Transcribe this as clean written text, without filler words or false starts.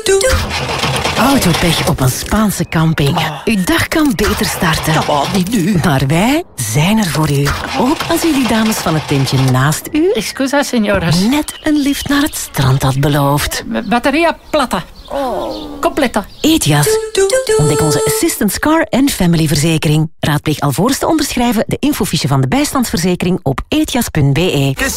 Autopech op een Spaanse camping. Uw dag kan beter starten. Niet nu. Maar wij zijn er voor u. Ook als u die dames van het tentje naast u Excusa, señoras. net een lift naar het strand had beloofd. Bateria plata. Completa. Ethias. Ontdek onze Assistance Car en Family verzekering. Raadpleeg alvorens te onderschrijven de infofiche van de bijstandsverzekering op ethias.be.